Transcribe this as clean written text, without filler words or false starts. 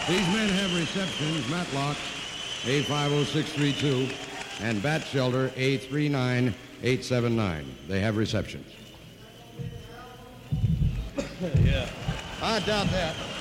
These men have receptions, Matlock, A50632, and Bat Shelter, A39879. They have receptions. Yeah. I doubt that.